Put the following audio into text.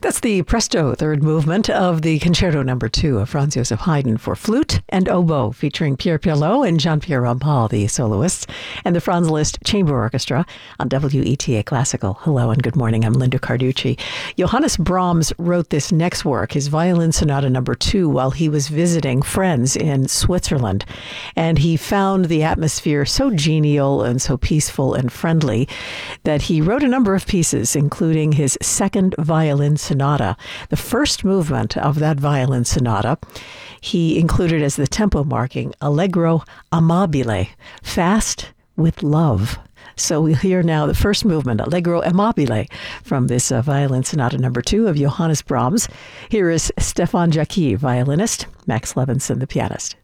That's the Presto third movement of the Concerto No. 2 of Franz Joseph Haydn for flute and oboe, featuring Pierre Pierlot and Jean-Pierre Rampal, the soloists, and the Franz Liszt Chamber Orchestra on WETA Classical. Hello and good morning. I'm Linda Carducci. Johannes Brahms wrote this next work, his Violin Sonata No. 2, while he was visiting friends in Switzerland. And he found the atmosphere so genial and so peaceful and friendly that he wrote a number of pieces, including his second violin sonata. The first movement of that violin sonata, he included as the tempo marking Allegro amabile, fast with love. So we'll hear now the first movement, Allegro amabile, from this Violin Sonata No. 2 of Johannes Brahms. Here is Stefan Jacqui, violinist, Max Levinson, the pianist.